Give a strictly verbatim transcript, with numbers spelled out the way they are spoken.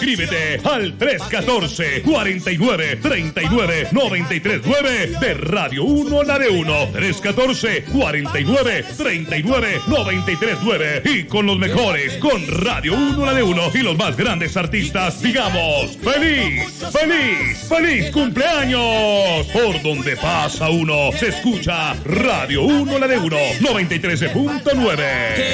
Escríbete al tres uno cuatro, cuarenta y nueve, treinta y nueve, noventa y tres nueve de Radio uno, la de uno. tres uno cuatro, cuarenta y nueve, treinta y nueve, noventa y tres nueve. Y con los mejores, con Radio uno, la de uno. Y los más grandes artistas, digamos, ¡feliz, feliz, feliz cumpleaños! Por donde pasa uno, se escucha Radio uno, la de uno, noventa y tres punto nueve.